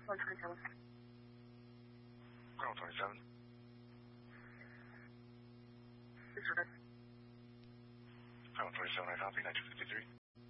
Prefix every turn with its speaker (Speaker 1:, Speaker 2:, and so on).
Speaker 1: 127.
Speaker 2: Colonel 27.
Speaker 1: Disregard.
Speaker 2: Colonel 27, I copy, 9253.